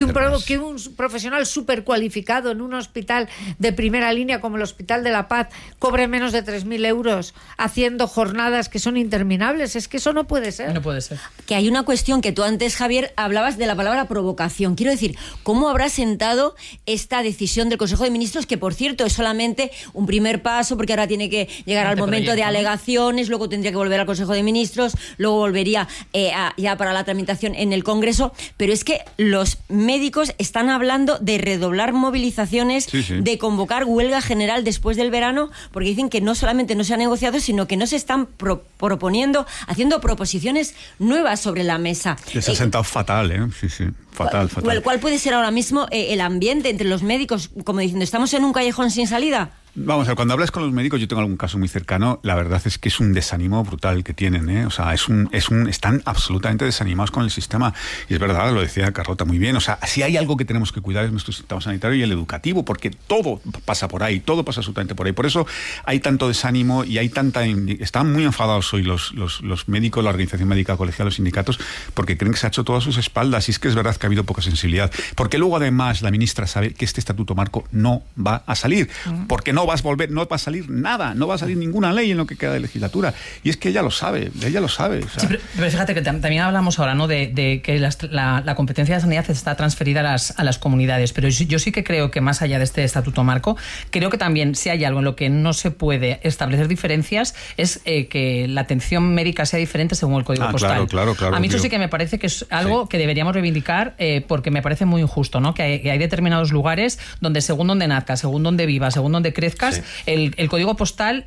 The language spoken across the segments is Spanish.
un profesional súper cualificado en un hospital de primera línea como el Hospital de la Paz cobre menos de 3.000 euros haciendo jornadas que son interminables. Es que eso no puede ser. No puede ser. Que hay una cuestión que tú antes, Javier, hablabas de la palabra provocación. Quiero decir, ¿cómo habrá sentado esta decisión del Consejo de Ministros, que por cierto es solamente un primer paso, porque ahora tiene que llegar al momento de alegaciones, luego tendría que volver al Consejo de Ministros, luego volvería ya para la tramitación en el Congreso, pero es que los médicos están hablando de redoblar movilizaciones, de convocar huelga general después del verano, porque dicen que no solamente no se ha negociado, sino que no se están proponiendo, haciendo proposiciones nuevas sobre la mesa. Que se ha sentado fatal, ¿eh? Sí. Fatal. ¿Cuál puede ser ahora mismo el ambiente entre los médicos? Como diciendo, ¿estamos en un callejón sin salida? Vamos a ver, cuando hablas con los médicos, yo tengo algún caso muy cercano, la verdad es que es un desánimo brutal que tienen, ¿eh? O sea, están absolutamente desanimados con el sistema. Y es verdad, lo decía Carlota muy bien, o sea, si hay algo que tenemos que cuidar es nuestro sistema sanitario y el educativo, porque todo pasa por ahí, todo pasa absolutamente por ahí. Por eso hay tanto desánimo y hay están muy enfadados hoy los médicos, la organización médica colegial, los sindicatos, porque creen que se ha hecho todo a sus espaldas. Y es que es verdad que ha habido poca sensibilidad. Porque luego, además, la ministra sabe que este estatuto marco no va a salir, porque no va a salir nada, no va a salir ninguna ley en lo que queda de legislatura. Y es que ella lo sabe. O sea. Sí, pero fíjate que también hablamos ahora, ¿no?, de que la competencia de sanidad está transferida a las comunidades. Pero yo sí que creo que más allá de este estatuto marco, creo que también si hay algo en lo que no se puede establecer diferencias es que la atención médica sea diferente según el código postal. Claro, a mí eso sí que me parece que es algo que deberíamos reivindicar, porque me parece muy injusto, ¿no?, que hay determinados lugares donde según donde nazcas, según donde vivas, según donde crezcas, el código postal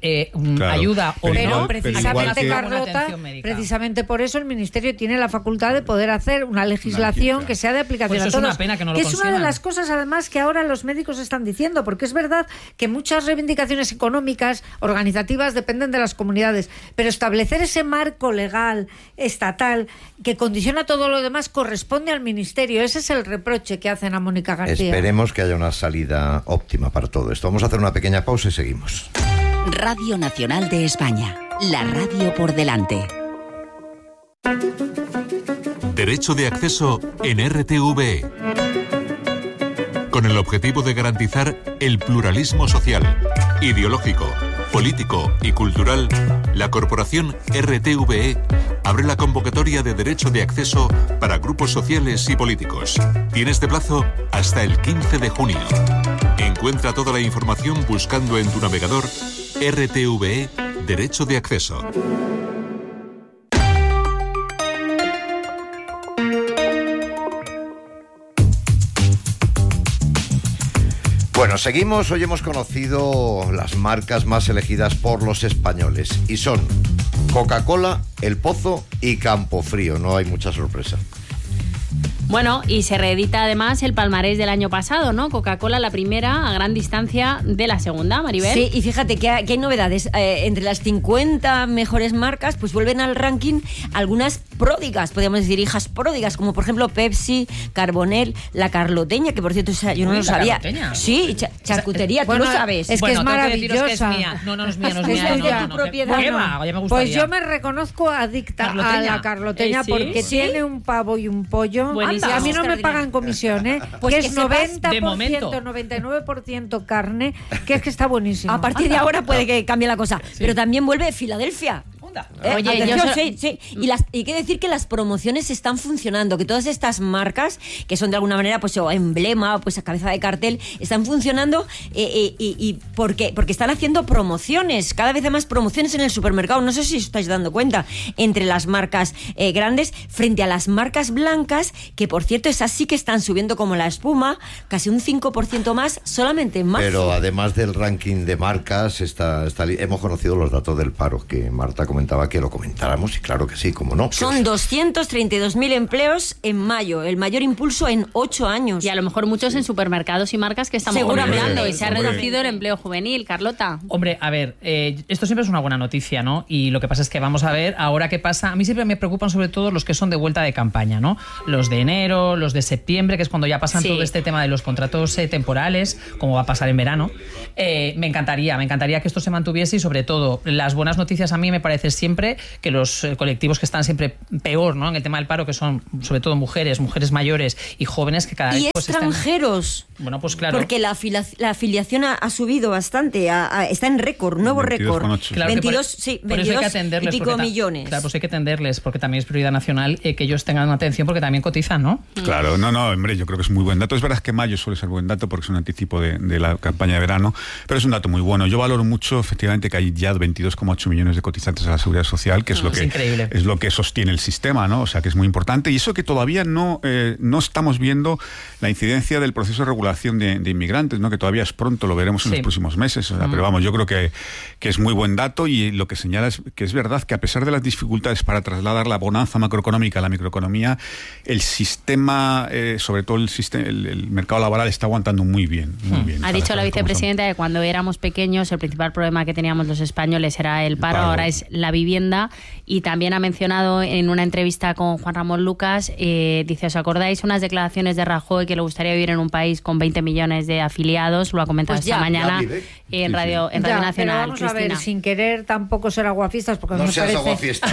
ayuda o no. Precisamente, Carlota, precisamente por eso el Ministerio tiene la facultad de poder hacer una legislación que sea de aplicación a todos. Es una pena que no lo consigan. Es una de las cosas, además, que ahora los médicos están diciendo, porque es verdad que muchas reivindicaciones económicas, organizativas, dependen de las comunidades, pero establecer ese marco legal, estatal, que condiciona todo lo demás, corresponde al Ministerio. Ese es el reproche que hacen a Mónica García. Esperemos que haya una salida óptima para todo esto. Vamos a hacer una pequeña pausa y seguimos. Radio Nacional de España, la radio por delante. Derecho de acceso en RTVE. Con el objetivo de garantizar el pluralismo social, ideológico, político y cultural, la corporación RTVE abre la convocatoria de derecho de acceso para grupos sociales y políticos. Tienes de plazo hasta el 15 de junio. Encuentra toda la información buscando en tu navegador RTVE Derecho de Acceso. Bueno, seguimos. Hoy hemos conocido las marcas más elegidas por los españoles y son Coca-Cola, El Pozo y Campofrío. No hay mucha sorpresa. Bueno, y se reedita además el palmarés del año pasado, ¿no? Coca-Cola la primera, a gran distancia de la segunda, Maribel. Sí, y fíjate que hay novedades. Entre las 50 mejores marcas, pues vuelven al ranking algunas pródigas, podríamos decir hijas pródigas, como por ejemplo Pepsi, Carbonell, La Carloteña, que por cierto yo no lo sabía. Carloteña. Sí, charcutería, tú lo sabes. Es que es maravillosa. Que es mía. No es mía, no es mía. Es de tu propiedad. ¿Qué va? Ya me gustaría. Pues yo me reconozco adicta a la Carloteña, porque tiene un pavo y un pollo. Buenísimo. A mí no me pagan comisión, ¿eh? Pues que es 90%, de momento. 99% carne, que es que está buenísimo. A partir de ahora puede que cambie la cosa. Sí. Pero también vuelve Filadelfia. Oye, sí. Y hay que decir que las promociones están funcionando, que todas estas marcas, que son de alguna manera pues emblema, pues a cabeza de cartel, están funcionando y porque están haciendo promociones, cada vez más promociones en el supermercado. No sé si os estáis dando cuenta, entre las marcas grandes frente a las marcas blancas, que por cierto esas sí que están subiendo como la espuma, casi un 5% más solamente en marzo. Pero además del ranking de marcas, hemos conocido los datos del paro, que Marta comentaba que lo comentáramos, y claro que sí, cómo no. Son 232.000 empleos en mayo, el mayor impulso en 8 años. Y a lo mejor muchos en supermercados y marcas que estamos comprando, y se ha reducido el empleo juvenil, Carlota. Hombre, a ver, esto siempre es una buena noticia, ¿no? Y lo que pasa es que vamos a ver ahora qué pasa. A mí siempre me preocupan sobre todo los que son de vuelta de campaña, ¿no? Los de enero, los de septiembre, que es cuando ya pasan todo este tema de los contratos temporales, como va a pasar en verano. Me encantaría que esto se mantuviese, y sobre todo las buenas noticias a mí me parece es siempre que los colectivos que están siempre peor, ¿no?, en el tema del paro, que son sobre todo mujeres mayores y jóvenes, que cada vez... Y extranjeros. Bueno, pues claro. Porque la afiliación ha subido bastante, está en récord, nuevo récord. Claro, 22 y pico millones. Claro, pues hay que atenderles, porque también es prioridad nacional que ellos tengan atención, porque también cotizan, ¿no? Claro, no, hombre, yo creo que es muy buen dato. Es verdad que mayo suele ser buen dato porque es un anticipo de la campaña de verano, pero es un dato muy bueno. Yo valoro mucho, efectivamente, que hay ya 22,8 millones de cotizantes a la Seguridad Social, que es lo que sostiene el sistema, ¿no? O sea, que es muy importante. Y eso que todavía no estamos viendo la incidencia del proceso de regulación de inmigrantes, ¿no? Que todavía es pronto, lo veremos en los próximos meses. O sea, pero vamos, yo creo que es muy buen dato, y lo que señala es que es verdad que a pesar de las dificultades para trasladar la bonanza macroeconómica a la microeconomía, el sistema, sobre todo el mercado laboral, está aguantando muy bien. Ha dicho la vicepresidenta que cuando éramos pequeños el principal problema que teníamos los españoles era el paro, ahora es la vivienda. Y también ha mencionado en una entrevista con Juan Ramón Lucas, dice, ¿os acordáis unas declaraciones de Rajoy que le gustaría vivir en un país con 20 millones de afiliados? Lo ha comentado esta mañana en Radio Nacional. Pero vamos a ver, sin querer tampoco ser aguafistas, porque no me seas parece... aguafista.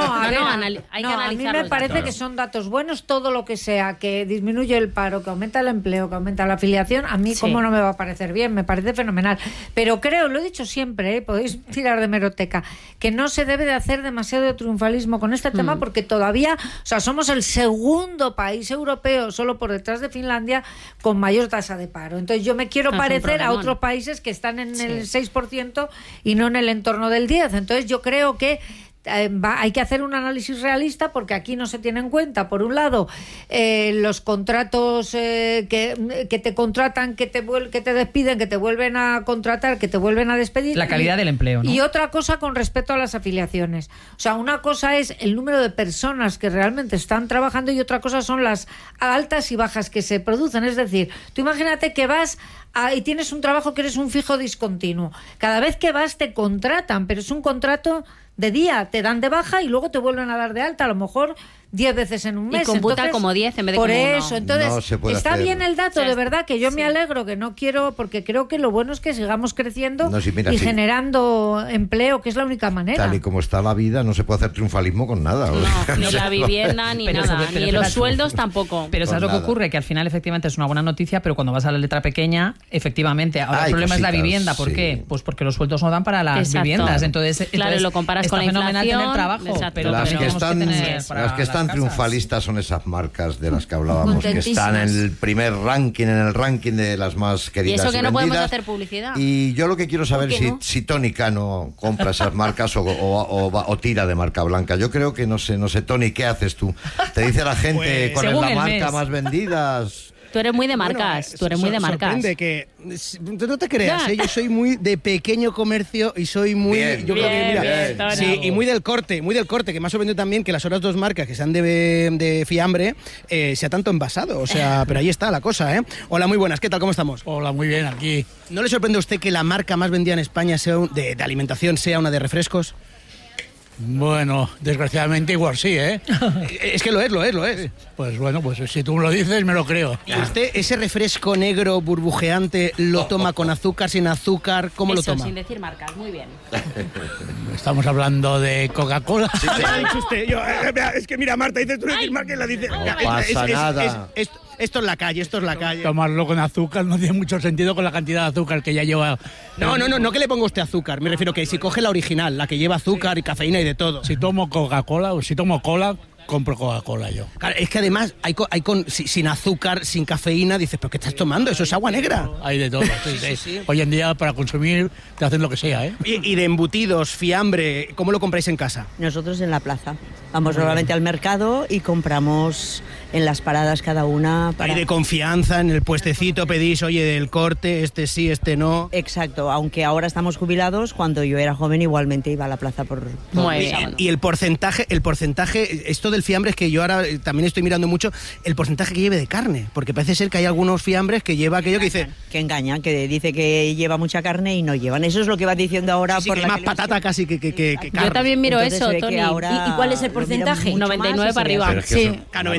A mí me parece que son datos buenos, todo lo que sea que disminuye el paro, que aumenta el empleo, que aumenta la afiliación, a mí cómo no me va a parecer bien, me parece fenomenal. Pero creo, lo he dicho siempre, podéis tirar de hemeroteca, que no se debe de hacer demasiado triunfalismo con este tema, porque todavía, o sea, somos el segundo país europeo, solo por detrás de Finlandia, con mayor tasa de paro. Entonces yo me quiero parecer a otros países que están en el 6% y no en el entorno del 10%. Entonces yo creo que hay que hacer un análisis realista, porque aquí no se tiene en cuenta, por un lado, los contratos que te contratan, que te despiden, que te vuelven a contratar, que te vuelven a despedir. La calidad del empleo, ¿no? Y otra cosa con respecto a las afiliaciones. O sea, una cosa es el número de personas que realmente están trabajando y otra cosa son las altas y bajas que se producen. Es decir, tú imagínate que vas y tienes un trabajo que eres un fijo discontinuo. Cada vez que vas te contratan, pero es un contrato de día, te dan de baja y luego te vuelven a dar de alta, a lo mejor 10 veces en un mes. Y computa entonces, como 10 en vez de por como 1. eso, entonces, no está hacer. bien el dato, de verdad, que yo me alegro, que no quiero, porque creo que lo bueno es que sigamos creciendo generando empleo, que es la única manera. Tal y como está la vida, no se puede hacer triunfalismo con nada. No, ni la vivienda, ni nada, ni los sueldos tampoco. Pero ¿sabes lo que ocurre? Que al final efectivamente es una buena noticia, pero cuando vas a la letra pequeña, efectivamente, ahora el problema es la vivienda. ¿Por qué? Pues porque los sueldos no dan para las viviendas. Entonces, claro, lo comparas con la inflación. Tener trabajo, pero las que están triunfalistas son esas marcas de las que hablábamos, que están en el primer ranking, en el ranking de las más queridas. Y eso que y no vendidas. podemos hacer publicidad. Y yo lo que quiero saber es si Tony Cano compra esas marcas o tira de marca blanca. Yo creo que no sé, Tony, ¿qué haces tú? Te dice la gente pues, cuál es la marca más vendida. Tú eres muy de marcas, tú eres muy de marcas. Sorprende que no te creas, yo soy muy de pequeño comercio y soy muy y muy del corte, que me ha sorprendido también que las otras dos marcas que sean de fiambre sea tanto envasado, o sea, pero ahí está la cosa, ¿eh? Hola, muy buenas, ¿qué tal? ¿Cómo estamos? Hola, muy bien, aquí. ¿No le sorprende a usted que la marca más vendida en España sea de alimentación sea una de refrescos? Bueno, desgraciadamente igual sí, ¿eh? Es que lo es. Pues bueno, pues si tú me lo dices, me lo creo. ¿Y usted ese refresco negro burbujeante lo toma con azúcar, sin azúcar? ¿Cómo lo toma? Sin decir marcas, muy bien. Estamos hablando de Coca-Cola. Sí, usted. Es que mira, Marta, dices tú decir marca y la dice... No pasa nada. Esto es la calle, Tomarlo con azúcar no tiene mucho sentido con la cantidad de azúcar que ya lleva. No que le ponga usted azúcar. Me refiero que si coge la original, la que lleva azúcar y cafeína y de todo. Si tomo Coca-Cola o si tomo cola, compro Coca-Cola yo. Claro, es que además hay sin azúcar, sin cafeína, dices, ¿pero qué estás tomando? Eso es agua negra. Hay de todo. Sí. Hoy en día para consumir te hacen lo que sea, ¿eh? Y de embutidos, fiambre, ¿cómo lo compráis en casa? Nosotros en la plaza. Vamos normalmente al mercado y compramos en las paradas cada una. Y de confianza, en el puestecito pedís, oye, del corte, este sí, este no. Exacto, aunque ahora estamos jubilados, cuando yo era joven igualmente iba a la plaza por Muy bien. Y el porcentaje, esto del fiambre es que yo ahora también estoy mirando mucho, el porcentaje que lleve de carne, porque parece ser que hay algunos fiambres que lleva aquello que dice... Que engañan, que dice que lleva mucha carne y no llevan. Eso es lo que va diciendo ahora sí, por que la más patata casi que carne. Yo también miro entonces eso, Tony. ¿Y cuál es el porcentaje? 99 para arriba. A 99, claro,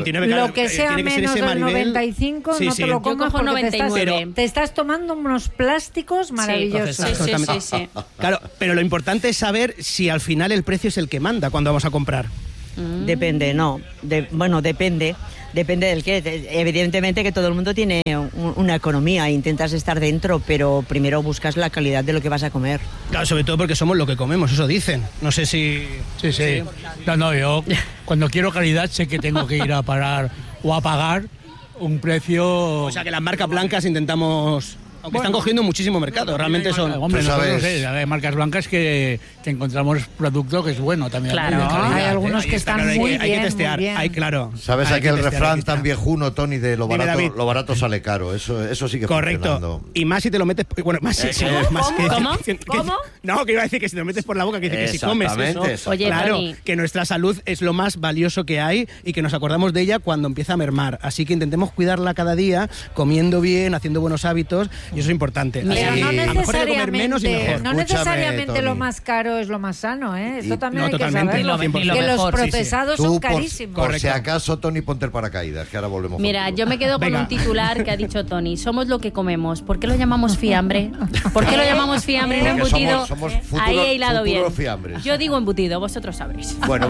lo que sea menos del 95 no te lo comas porque 99. te estás tomando unos plásticos maravillosos. Sí. Claro, pero lo importante es saber si al final el precio es el que manda cuando vamos a comprar. Depende, no. Depende. Depende del qué. Evidentemente que todo el mundo tiene una economía, intentas estar dentro, pero primero buscas la calidad de lo que vas a comer. Claro, sobre todo porque somos lo que comemos, eso dicen. No sé si... Sí. No, yo cuando quiero calidad sé que tengo que ir a parar o a pagar un precio... O sea que las marcas blancas intentamos... Aunque están cogiendo muchísimo mercado, realmente son... Hombre, Tú nosotros sabes. hay marcas blancas que encontramos producto que es bueno también. Claro, de calidad, hay algunos que están muy bien, hay que testear, muy bien. hay, claro. ¿Sabes Hay aquel que testear, refrán hay que tan testear. viejuno, Tony, de lo Dime, David. barato sale caro? Eso sí que Correcto. funcionando. Y más si te lo metes... Bueno, más si... ¿Cómo? ¿Cómo? No, que iba a decir que si te lo metes por la boca, que dice que si comes Exactamente, eso... Oye, claro, Tony. que nuestra salud es lo más valioso que hay y que nos acordamos de ella cuando empieza a mermar. Así que intentemos cuidarla cada día, comiendo bien, haciendo buenos hábitos, y eso es importante. Pero Así, no a lo mejor hay que comer menos y mejor. No Escúchame, necesariamente Tony. lo más caro es lo más sano, ¿eh? Esto Y- también no, hay que totalmente. saberlo. Y lo Que los mejor, sí, sí. procesados Tú, son por carísimos. si acaso, Tony, ponte el paracaídas, que ahora volvemos Mira, contigo. yo me quedo con Venga. un titular que ha dicho Tony. Somos lo que comemos. ¿Por qué lo llamamos fiambre? ¿Por qué lo llamamos fiambre y no Porque embutido? somos Ahí he hilado bien. futuros fiambres. Yo digo embutido, vosotros sabréis. Bueno,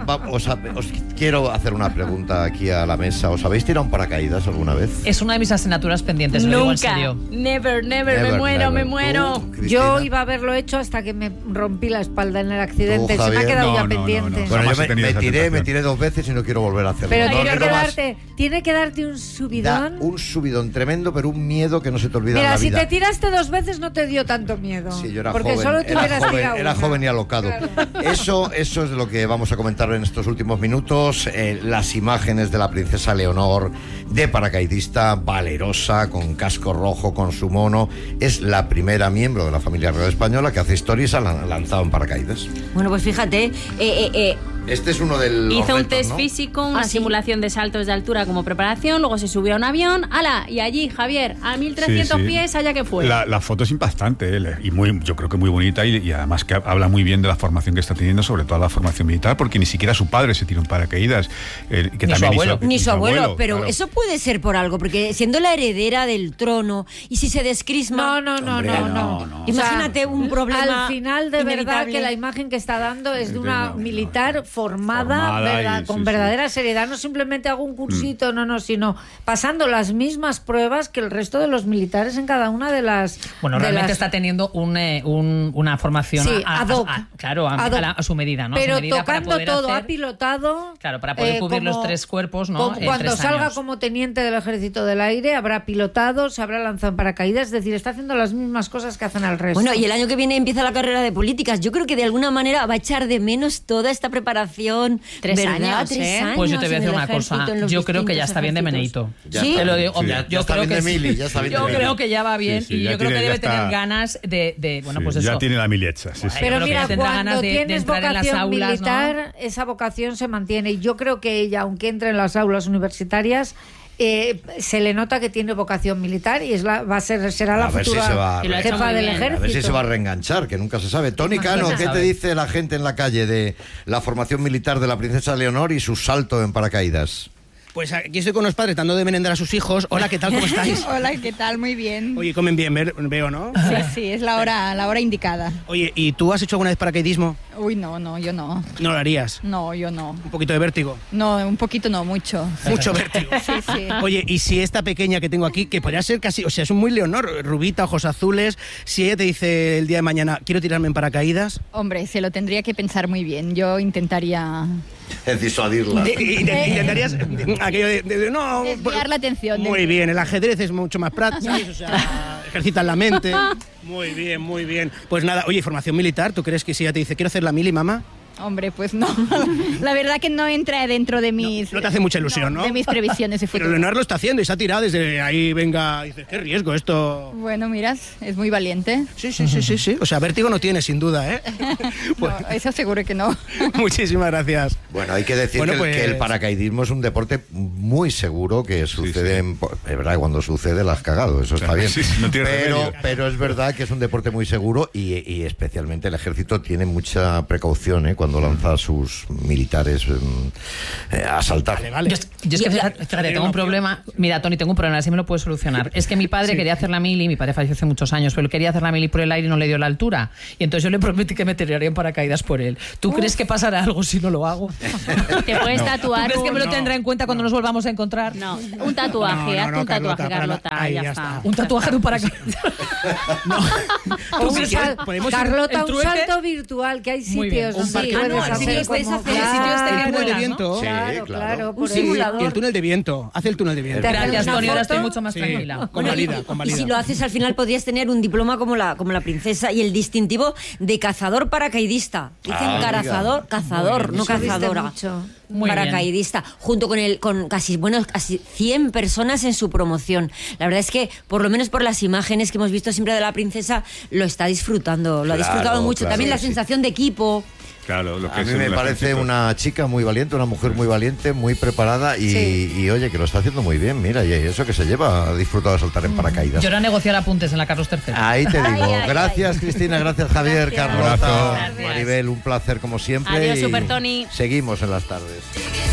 os quiero hacer una pregunta aquí a la mesa. ¿Os habéis tirado un paracaídas alguna vez? Es una de mis asignaturas pendientes, lo digo en Nunca. serio. Never, Never, me muero, never. me muero. ¿Tú, Cristina? Yo iba a haberlo hecho hasta que me rompí la espalda en el accidente. Tú, Se me ha Javier. quedado No, ya no, no, pendiente. no. Bueno, Jamás yo he tenido esa me tentación. tiré 2 veces y no quiero volver a hacerlo. Pero No, tiene, no que más. tiene que darte un Da subidón. un subidón tremendo, pero un miedo que no se te olvida en Mira, la si vida. te tiraste 2 veces no te dio tanto miedo. Sí, yo era porque joven, solo te hubieras tirado era una. joven y alocado. Claro. Eso es de lo que vamos a comentar en estos últimos minutos. Las imágenes de la princesa Leonor de paracaidista, valerosa, con casco rojo, con su mono. Es la primera miembro de la familia real española que hace historia y se ha lanzado en paracaídas. Bueno, pues fíjate, Este es uno del Hizo un retos, test ¿no? físico, una sí. simulación de saltos de altura como preparación, luego se subió a un avión, ¡hala! Y allí, Javier, a 1300 Sí, sí. pies, allá que fue. La foto es impactante y yo creo que muy bonita y además que habla muy bien de la formación que está teniendo, sobre todo la formación militar, porque ni siquiera su padre se tiró en paracaídas. Que Ni también su abuelo. hizo- ni su abuelo, pero claro. eso puede ser por algo, porque siendo la heredera del trono, y si se descrisma... No. Hombre, no. Imagínate un problema Al final, de verdad, inevitable. que la imagen que está dando es de una militar formada Formada y- con sí, verdadera seriedad. No simplemente hago un cursito, sino pasando las mismas pruebas que el resto de los militares en cada una de las. Bueno, de realmente las- está teniendo una formación Sí, ad hoc. claro, Ad hoc. a su medida, ¿no? Pero a su medida para tocando poder todo, hacer- ha pilotado. Claro, para poder cubrir los 3 cuerpos, ¿no? En Cuando 3 salga años. como teniente del Ejército del Aire, habrá pilotado, se habrá lanzado en paracaídas, es decir, está haciendo las mismas cosas que hacen al resto. Bueno, y el año que viene empieza la carrera de políticas. Yo creo que de alguna manera va a echar de menos toda esta preparación. 3 ¿verdad? años, 3 ¿eh? años Pues yo te voy a en decir el una ejército, cosa. en los Yo creo que ya distintos está bien de ejércitos. Meneito. Ya ¿Sí? Te lo digo, Sí, hombre, ya yo está creo bien que de Mili, ya está bien de yo Mili. creo que ya va bien Sí, y ya yo creo que tiene- debe ya está. tener ganas de bueno, Sí, pues ya eso. tiene la miliecha. Sí, sí. Yo Pero creo que mira, ya tendrá cuando ganas de tienes entrar en las vocación aulas, ¿no? militar, esa vocación se mantiene. Y yo creo que ella, aunque entre en las aulas universitarias, se le nota que tiene vocación militar y será la A ver si futura se va a Y lo ha hecho jefa muy del bien. ejército. A ver si se va a reenganchar, que nunca se sabe. Tony Cano, se ¿qué te sabe. dice la gente en la calle de la formación militar de la princesa Leonor y su salto en paracaídas? Pues aquí estoy con los padres dando de merendar a sus hijos. Hola, ¿qué tal? ¿Cómo estáis? Hola, ¿qué tal? Muy bien. Oye, comen bien, veo, ¿no? Sí, es la hora indicada. Oye, ¿y tú has hecho alguna vez paracaidismo? Uy, no, yo no. No lo harías. No, yo no. Un poquito de vértigo. No, un poquito no, mucho. Mucho vértigo. Sí. Oye, y si esta pequeña que tengo aquí, que podría ser casi, o sea, es un muy Leonor, rubita, ojos azules, si ella te dice el día de mañana, quiero tirarme en paracaídas, Hombre, se lo tendría que pensar muy bien. Yo intentaría Es disuadirla. intentarías aquello de no... desviar la atención. Muy bien, el ajedrez es mucho más práctico, o sea, ejercitas la mente. Muy bien, muy bien. Pues nada, oye, formación militar, ¿tú crees que si ella te dice, quiero hacer la mili, mamá? Hombre, pues no. La verdad que no entra dentro de mis... No te hace mucha ilusión, ¿no? De mis previsiones de Pero futuro. Leonor lo está haciendo y se ha tirado desde ahí, venga, dices, qué riesgo esto. Bueno, miras, es muy valiente. Sí. O sea, vértigo no tiene, sin duda, ¿eh? Pues, No, eso seguro que no. muchísimas gracias. Bueno, hay que decir Bueno, que el pues- paracaidismo es un deporte muy seguro que sucede, es verdad, cuando sucede las has cagado, eso está bien. Sí, no tiene remedio. pero es verdad que es un deporte muy seguro y especialmente el ejército tiene mucha precaución, ¿eh? Cuando cuando lanza a sus militares a saltar. Yo es que, fíjate, tengo un problema. Mira, Tony, tengo un problema, así me lo puedes solucionar. Es que mi padre quería hacer la mili, mi padre falleció hace muchos años, pero él quería hacer la mili por el aire y no le dio la altura. Y entonces yo le prometí que me tiraría en paracaídas por él. ¿Tú crees que pasará algo si no lo hago? Te puedes tatuar. ¿Tú crees que me lo tendrá en cuenta cuando nos volvamos a encontrar? No, un tatuaje, hazte un tatuaje, Carlota. Ahí ya ya está. Un tatuaje de un paracaídas. Carlota, un salto virtual, que hay sitios donde puedes hacer el túnel de viento. Claro, Un simulador. Y el túnel de viento. Hace el túnel de viento. Gracias, Tony, ahora estoy mucho más tranquila. Convalida. Y si lo haces al final podrías tener un diploma como la princesa y el distintivo de cazador paracaidista. Dicen cazador, no cazadora. Paracaidista, junto con casi 100 personas en su promoción. La verdad es que, por lo menos por las imágenes que hemos visto siempre de la princesa, lo está disfrutando, lo ha disfrutado mucho. También la sensación de equipo. Claro, lo que a mí me parece una chica muy valiente, una mujer muy valiente, muy preparada y oye, que lo está haciendo muy bien. Mira, y eso que se lleva, ha disfrutado de saltar en paracaídas. Yo era negociar apuntes en la Carlos III. Ahí te digo. Gracias, Cristina, gracias, Javier, Carlota, Maribel, un placer como siempre. Adiós, Super Tony. Seguimos en las tardes.